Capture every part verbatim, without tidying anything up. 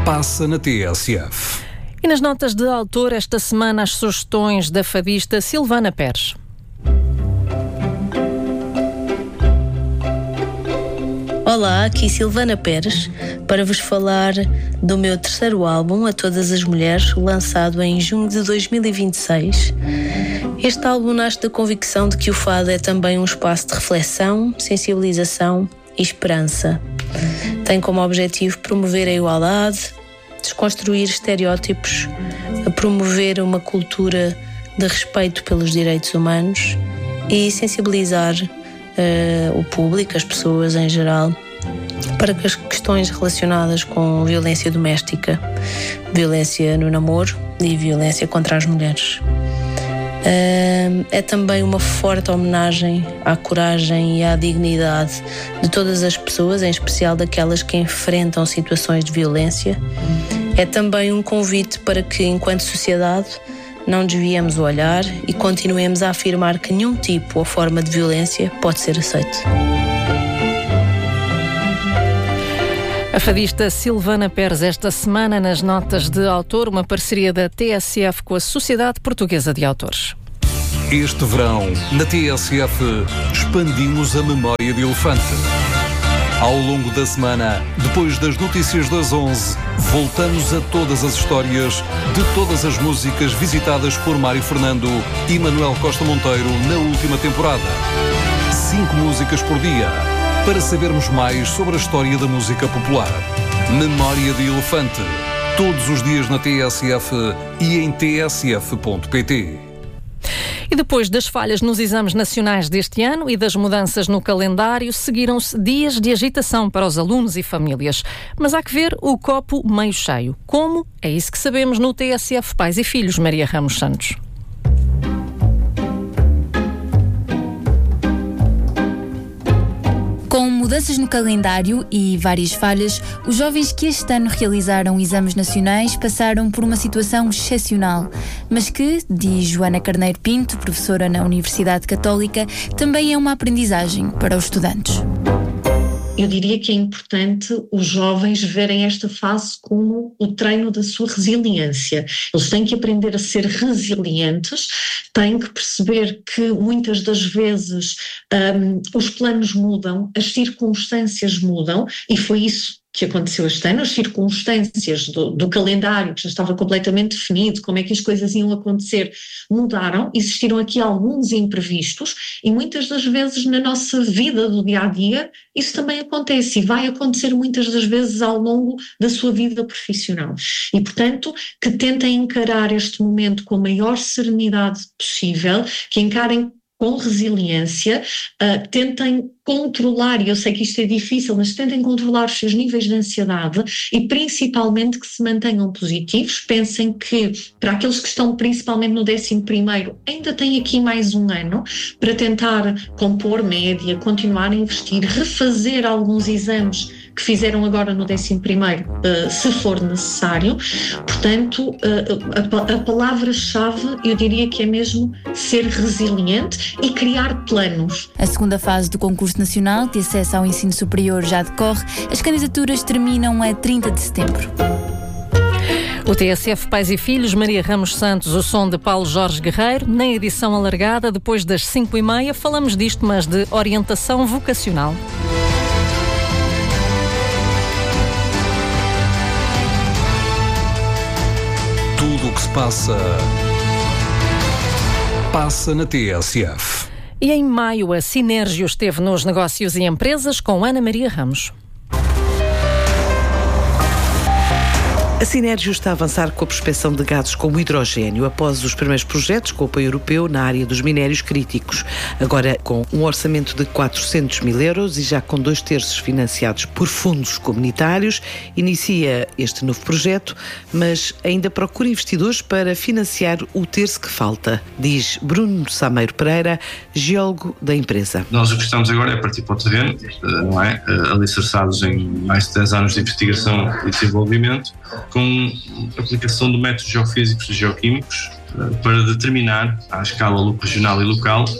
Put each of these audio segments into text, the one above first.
Passa na T S F. E nas notas de autor, esta semana, as sugestões da fadista Silvana Pérez. Olá, aqui Silvana Pérez, para vos falar do meu terceiro álbum, A Todas as Mulheres, lançado em junho de dois mil e vinte e seis. Este álbum nasce da convicção de que o fado é também um espaço de reflexão, sensibilização e esperança. Tem como objetivo promover a igualdade, desconstruir estereótipos, a promover uma cultura de respeito pelos direitos humanos e sensibilizar uh, o público, as pessoas em geral, para que as questões relacionadas com violência doméstica, violência no namoro e violência contra as mulheres. Uh, é também uma forte homenagem à coragem e à dignidade de todas as pessoas, em especial daquelas que enfrentam situações de violência. É também um convite para que, enquanto sociedade, não desviemos o olhar e continuemos a afirmar que nenhum tipo ou forma de violência pode ser aceito. A fadista Silvana Pérez, esta semana nas notas de autor, uma parceria da T S F com a Sociedade Portuguesa de Autores. Este verão, na T S F, expandimos a memória de elefante. Ao longo da semana, depois das notícias das onze, voltamos a todas as histórias de todas as músicas visitadas por Mário Fernando e Manuel Costa Monteiro na última temporada. Cinco músicas por dia, para sabermos mais sobre a história da música popular. Memória de Elefante, todos os dias na T S F e em t s f ponto p t. E depois das falhas nos exames nacionais deste ano e das mudanças no calendário, seguiram-se dias de agitação para os alunos e famílias. Mas há que ver o copo meio cheio. Como? É isso que sabemos no T S F Pais e Filhos, Maria Ramos Santos. Com mudanças no calendário e várias falhas, os jovens que este ano realizaram exames nacionais passaram por uma situação excepcional, mas que, diz Joana Carneiro Pinto, professora na Universidade Católica, também é uma aprendizagem para os estudantes. Eu diria que é importante os jovens verem esta fase como o treino da sua resiliência. Eles têm que aprender a ser resilientes, têm que perceber que muitas das vezes um, os planos mudam, as circunstâncias mudam, e foi isso que aconteceu este ano. As circunstâncias do, do calendário, que já estava completamente definido, como é que as coisas iam acontecer, mudaram, existiram aqui alguns imprevistos e muitas das vezes na nossa vida do dia-a-dia isso também acontece e vai acontecer muitas das vezes ao longo da sua vida profissional. E, portanto, que tentem encarar este momento com a maior serenidade possível, que encarem com resiliência, uh, tentem controlar, e eu sei que isto é difícil, mas tentem controlar os seus níveis de ansiedade e principalmente que se mantenham positivos. Pensem que para aqueles que estão principalmente no décimo primeiro, ainda têm aqui mais um ano para tentar compor média, continuar a investir, refazer alguns exames que fizeram agora no décimo primeiro, uh, se for necessário. Portanto, uh, a, a palavra-chave eu diria que é mesmo ser resiliente e criar planos. A segunda fase do concurso nacional de acesso ao ensino superior já decorre. As candidaturas terminam a trinta de setembro. O T S F Pais e Filhos, Maria Ramos Santos, o som de Paulo Jorge Guerreiro, na edição alargada, depois das cinco e meia, falamos disto, mas de orientação vocacional. Tudo o que se passa, passa na T S F. E em maio a Sinérgio esteve nos Negócios e Empresas com Ana Maria Ramos. A Sinérgio está a avançar com a prospecção de gases como hidrogénio após os primeiros projetos com o apoio europeu na área dos minérios críticos. Agora com um orçamento de quatrocentos mil euros e já com dois terços financiados por fundos comunitários, inicia este novo projeto, mas ainda procura investidores para financiar o terço que falta, diz Bruno Sameiro Pereira, geólogo da empresa. Nós o que estamos agora é partir para o terreno, não é? Alicerçados em mais de dez anos de investigação e desenvolvimento, com aplicação de métodos geofísicos e geoquímicos para determinar, à escala regional e local,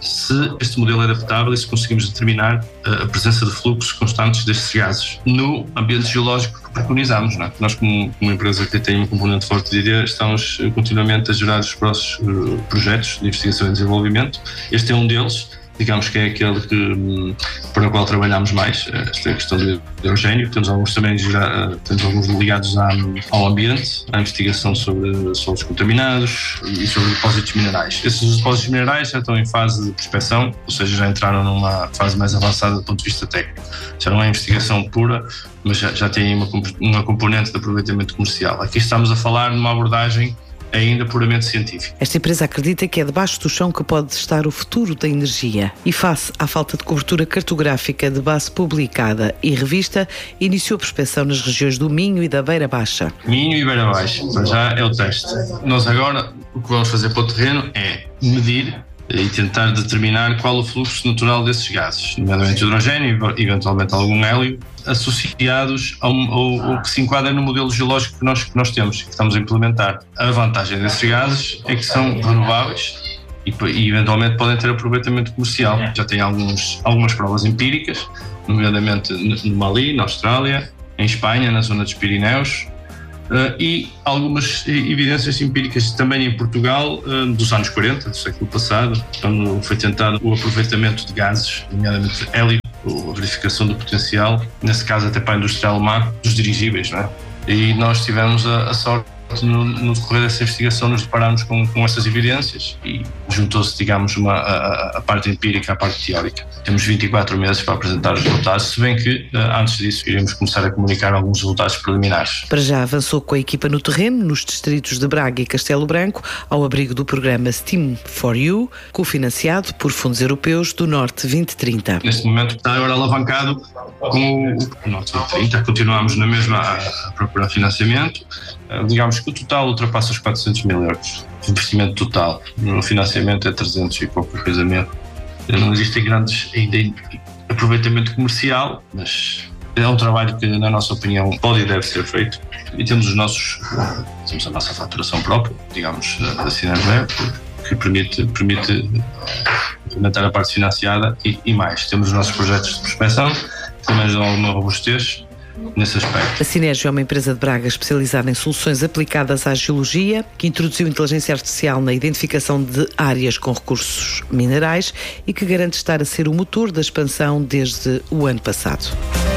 se este modelo é adaptável e se conseguimos determinar a presença de fluxos constantes destes gases no ambiente geológico que preconizamos. Não é? Nós, como uma empresa que tem um componente forte de I D, estamos continuamente a gerar os próximos projetos de investigação e desenvolvimento. Este é um deles, digamos que é aquele que, para o qual trabalhamos mais, esta questão do hidrogênio. Temos alguns também temos alguns ligados à, ao ambiente, à investigação sobre solos contaminados e sobre depósitos minerais. Esses depósitos minerais já estão em fase de prospecção, ou seja, já entraram numa fase mais avançada do ponto de vista técnico. Já não é investigação pura, mas já, já tem uma, uma componente de aproveitamento comercial. Aqui estamos a falar numa abordagem ainda puramente científica. Esta empresa acredita que é debaixo do chão que pode estar o futuro da energia e, face à falta de cobertura cartográfica de base publicada e revista, iniciou prospecção nas regiões do Minho e da Beira Baixa. Minho e Beira Baixa, já é o teste. Nós agora o que vamos fazer para o terreno é medir e tentar determinar qual o fluxo natural desses gases, nomeadamente hidrogênio e eventualmente algum hélio, associados ao, ao, ao que se enquadra no modelo geológico que nós, que nós temos, que estamos a implementar. A vantagem desses gases é que são renováveis e, e eventualmente podem ter aproveitamento comercial. Já tem alguns, algumas provas empíricas, nomeadamente no Mali, na Austrália, em Espanha, na zona dos Pirineus, Uh, e algumas evidências empíricas também em Portugal uh, dos anos quarenta, do século passado, quando foi tentado o aproveitamento de gases, nomeadamente hélio, a verificação do potencial, nesse caso até para a indústria alemã, dos dirigíveis, não é? E nós tivemos a, a sorte no, no decorrer dessa investigação nos depararmos com, com essas evidências e juntou-se, digamos, uma, a, a parte empírica à parte teórica. Temos vinte e quatro meses para apresentar os resultados, se bem que antes disso iremos começar a comunicar alguns resultados preliminares. Para já avançou com a equipa no terreno, nos distritos de Braga e Castelo Branco, ao abrigo do programa STEAM for You, cofinanciado por fundos europeus do Norte vinte trinta. Neste momento está agora alavancado com o Norte vinte trinta, continuamos na mesma a procurar financiamento. Digamos que o total ultrapassa os quatrocentos mil euros. O investimento total no financiamento é trezentos e pouca coisa mesmo. Não existem grandes ainda aproveitamento comercial, mas é um trabalho que, na nossa opinião, pode e deve ser feito. E temos os nossos, temos a nossa faturação própria, digamos, da Sinergia, que permite, permite implementar a parte financiada e, e mais. Temos os nossos projetos de prospecção, que também dão alguma robustez nesse aspecto. A Sinergia é uma empresa de Braga especializada em soluções aplicadas à geologia, que introduziu inteligência artificial na identificação de áreas com recursos minerais e que garante estar a ser o motor da expansão desde o ano passado.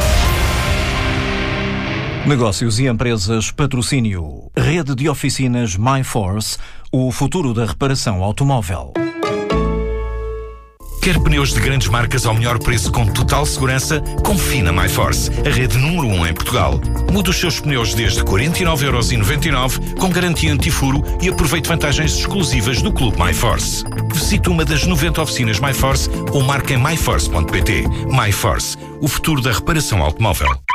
Negócios e empresas patrocínio. Rede de oficinas MyForce, o futuro da reparação automóvel. Quer pneus de grandes marcas ao melhor preço com total segurança? Confie na MyForce, a rede número um em Portugal. Mude os seus pneus desde quarenta e nove euros e noventa e nove com garantia antifuro e aproveite vantagens exclusivas do Clube MyForce. Visite uma das noventa oficinas MyForce ou marque em myforce ponto pt. MyForce, o futuro da reparação automóvel.